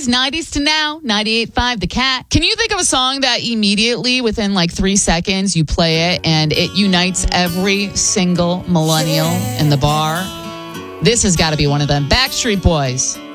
80s, 90s to now, 98.5 The Cat. Can you think of a song that immediately, within like 3 seconds, you play it and it unites every single millennial in the bar? This has got to be one of them. Backstreet Boys.